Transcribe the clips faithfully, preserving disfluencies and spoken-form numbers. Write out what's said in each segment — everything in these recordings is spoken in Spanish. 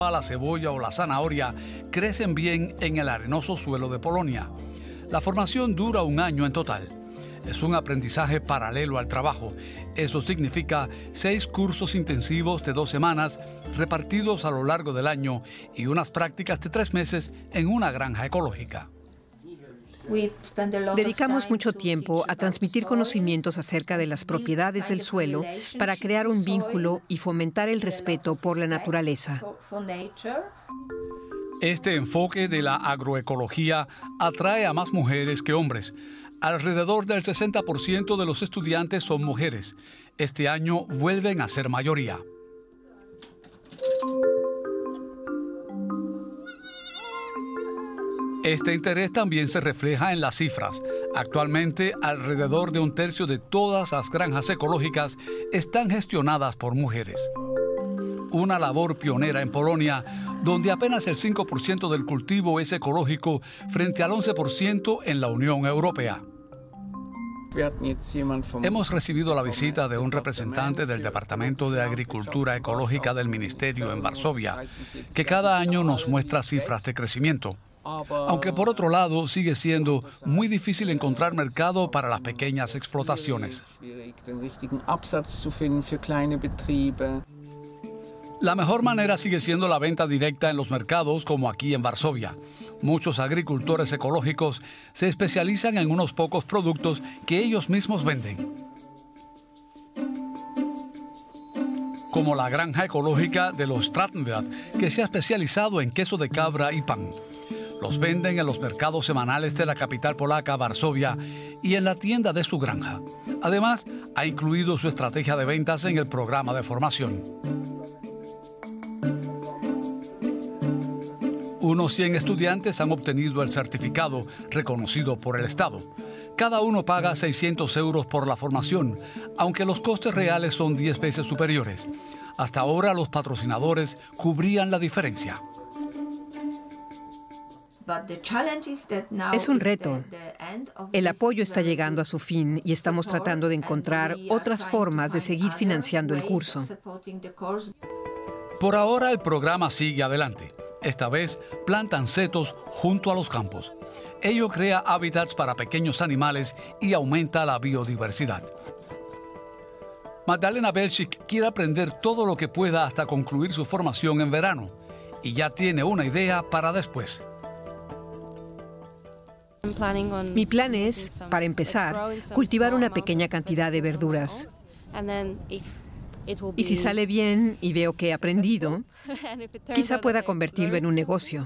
La cebolla o la zanahoria crecen bien en el arenoso suelo de Polonia. La formación dura un año en total. Es un aprendizaje paralelo al trabajo. Eso significa seis cursos intensivos de dos semanas repartidos a lo largo del año y unas prácticas de tres meses en una granja ecológica. Dedicamos mucho tiempo a transmitir conocimientos acerca de las propiedades del suelo para crear un vínculo y fomentar el respeto por la naturaleza. Este enfoque de la agroecología atrae a más mujeres que hombres. Alrededor del sesenta por ciento de los estudiantes son mujeres. Este año vuelven a ser mayoría. Este interés también se refleja en las cifras. Actualmente, alrededor de un tercio de todas las granjas ecológicas están gestionadas por mujeres. Una labor pionera en Polonia, donde apenas el cinco por ciento del cultivo es ecológico frente al once por ciento en la Unión Europea. Hemos recibido la visita de un representante del Departamento de Agricultura Ecológica del Ministerio en Varsovia, que cada año nos muestra cifras de crecimiento. Aunque por otro lado sigue siendo muy difícil encontrar mercado para las pequeñas explotaciones. La mejor manera sigue siendo la venta directa en los mercados como aquí en Varsovia. Muchos agricultores ecológicos se especializan en unos pocos productos que ellos mismos venden. Como la granja ecológica de los Strattenwert, que se ha especializado en queso de cabra y pan. Los venden en los mercados semanales de la capital polaca, Varsovia, y en la tienda de su granja. Además, ha incluido su estrategia de ventas en el programa de formación. Unos cien estudiantes han obtenido el certificado reconocido por el Estado. Cada uno paga seiscientos euros por la formación, aunque los costes reales son diez veces superiores. Hasta ahora los patrocinadores cubrían la diferencia. Es un reto. El apoyo está llegando a su fin y estamos tratando de encontrar otras formas de seguir financiando el curso. Por ahora el programa sigue adelante. Esta vez plantan setos junto a los campos. Ello crea hábitats para pequeños animales y aumenta la biodiversidad. Magdalena Belchik quiere aprender todo lo que pueda hasta concluir su formación en verano y ya tiene una idea para después. Mi plan es, para empezar, cultivar una pequeña cantidad de verduras. Y si sale bien y veo que he aprendido, quizá pueda convertirlo en un negocio.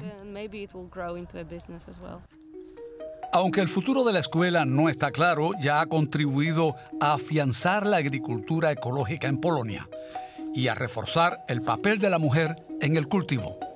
Aunque el futuro de la escuela no está claro, ya ha contribuido a afianzar la agricultura ecológica en Polonia y a reforzar el papel de la mujer en el cultivo.